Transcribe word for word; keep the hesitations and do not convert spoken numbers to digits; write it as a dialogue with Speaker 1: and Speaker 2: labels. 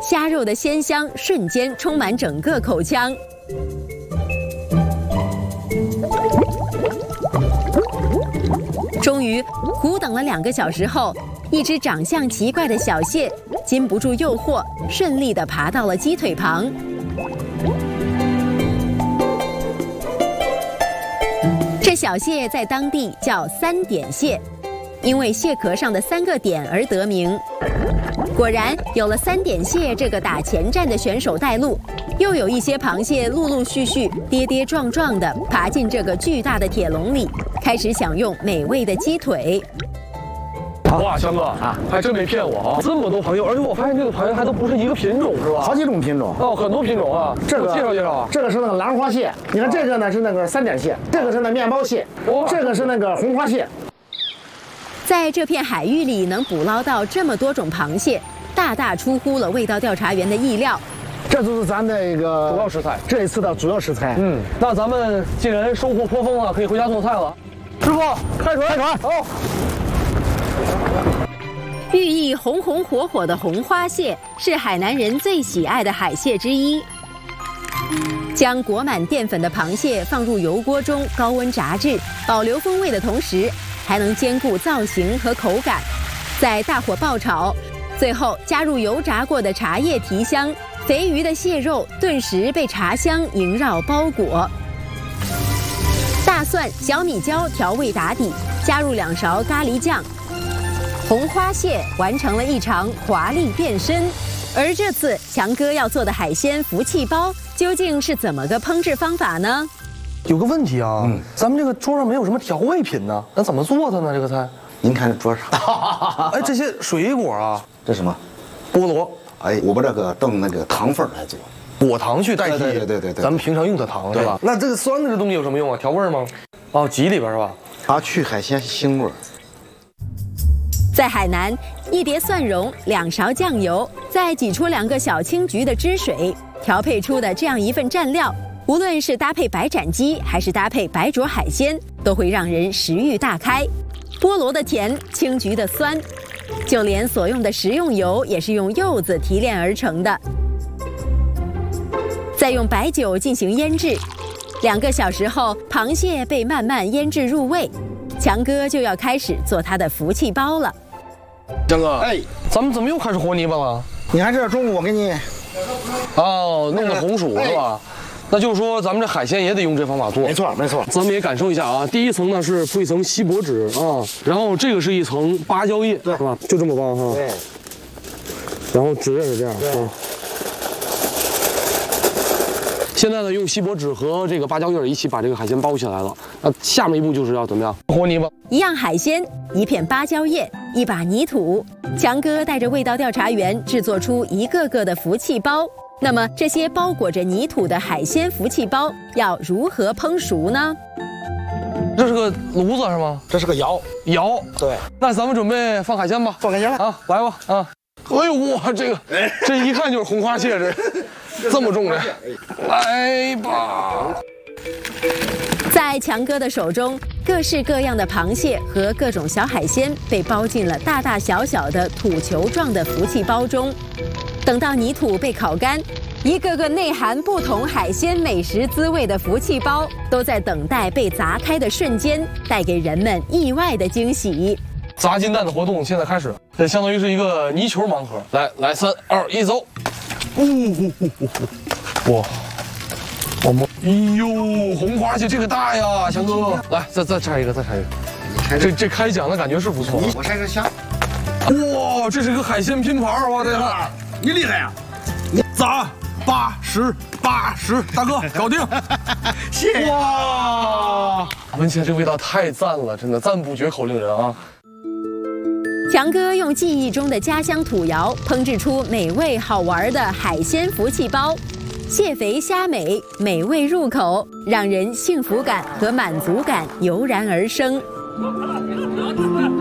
Speaker 1: 虾肉的鲜香瞬间充满整个口腔。终于，苦等了两个小时后，一只长相奇怪的小蟹禁不住诱惑，顺利地爬到了鸡腿旁。这小蟹在当地叫三点蟹，因为蟹壳上的三个点而得名。果然，有了三点蟹这个打前站的选手带路，又有一些螃蟹陆陆续续、跌跌撞撞地爬进这个巨大的铁笼里，开始享用美味的鸡腿。
Speaker 2: 哇，翔哥啊，还真没骗我啊！这么多螃蟹，而且我发现这个螃蟹还都不是一个品种，是吧？
Speaker 3: 好几种品种
Speaker 2: 哦，很多品种啊。
Speaker 3: 这个
Speaker 2: 介绍介绍啊。
Speaker 3: 这个是那个兰花蟹，你看这个呢是那个三点蟹，这个是那面包蟹，这个是那个红花蟹。
Speaker 1: 在这片海域里能捕捞到这么多种螃蟹，大大出乎了味道调查员的意料。
Speaker 3: 这就是咱的一个
Speaker 2: 主要食材，
Speaker 3: 这一次的主要食材。
Speaker 2: 嗯，那咱们既然收获颇丰了，可以回家做菜了。师傅，开船，开船，哦。
Speaker 1: 寓意红红火火的红花蟹是海南人最喜爱的海蟹之一。将裹满淀粉的螃蟹放入油锅中高温炸制，保留风味的同时，还能兼顾造型和口感。再大火爆炒，最后加入油炸过的茶叶提香，肥鱼的蟹肉顿时被茶香萦绕包裹。大蒜、小米椒调味打底，加入两勺咖喱酱。红花蟹完成了一场华丽变身，而这次强哥要做的海鲜福气包究竟是怎么个烹制方法呢？
Speaker 2: 有个问题啊，嗯，咱们这个桌上没有什么调味品呢，那怎么做的呢？这个菜？
Speaker 4: 您看这桌上，
Speaker 2: 哎，这些水果啊，
Speaker 4: 这什么？
Speaker 2: 菠萝。
Speaker 4: 哎，我把这个炖那个糖粉来做，
Speaker 2: 果糖去代替，
Speaker 4: 对对对对对，
Speaker 2: 咱们平常用的糖是吧？那这个酸的这东西有什么用啊？调味吗？哦，挤里边是吧？
Speaker 4: 啊，去海鲜腥味。
Speaker 1: 在海南，一碟蒜蓉，两勺酱油，再挤出两个小青桔的汁水，调配出的这样一份蘸料，无论是搭配白斩鸡，还是搭配白灼海鲜，都会让人食欲大开。菠萝的甜，青桔的酸，就连所用的食用油也是用柚子提炼而成的。再用白酒进行腌制，两个小时后，螃蟹被慢慢腌制入味，强哥就要开始做他的福气包了。
Speaker 2: 江哥，
Speaker 4: 哎，
Speaker 2: 咱们怎么又开始和泥巴了？
Speaker 3: 你看这中午我给你，
Speaker 2: 哦，弄的红薯是吧？那就是说咱们这海鲜也得用这方法做。
Speaker 3: 没错没错。
Speaker 2: 咱们也感受一下啊，第一层呢是铺一层锡箔纸啊，然后这个是一层芭蕉叶，是吧？就这么包哈。对。然后纸也是这样啊。现在呢，用锡箔纸和这个芭蕉叶一起把这个海鲜包起来了。那下面一步就是要怎么样？和泥巴。
Speaker 1: 一样海鲜，一片芭蕉叶，一把泥土。强哥带着味道调查员制作出一个个的福气包。那么这些包裹着泥土的海鲜福气包要如何烹熟呢？
Speaker 2: 这是个炉子是吗？
Speaker 3: 这是个窑。
Speaker 2: 窑。对。那咱们准备放海鲜吧。
Speaker 3: 放海鲜了
Speaker 2: 啊，来吧啊！哎呦哇，这个这一看就是红花蟹，这这么重的，来吧。
Speaker 1: 在强哥的手中，各式各样的螃蟹和各种小海鲜被包进了大大小小的土球状的福气包中。等到泥土被烤干，一个个内含不同海鲜美食滋味的福气包，都在等待被砸开的瞬间，带给人们意外的惊喜。
Speaker 2: 砸金蛋的活动现在开始，这相当于是一个泥球盲盒。来来，三二一，走！呜、哦，哇！我们，哎呦，红花蟹这个大呀，强哥，来再再拆一个，再拆一个。这这开奖的感觉是不错。
Speaker 4: 我拆个香。
Speaker 2: 哇，这是个海鲜拼盘，哇，这个
Speaker 5: 你厉害呀！你砸八十八十，大哥搞定。
Speaker 2: 谢谢。哇，闻起来这味道太赞了，真的赞不绝口，令人啊。
Speaker 1: 强哥用记忆中的家乡土窑烹制出美味好玩的海鲜福气包，蟹肥虾美，美味入口，让人幸福感和满足感油然而生。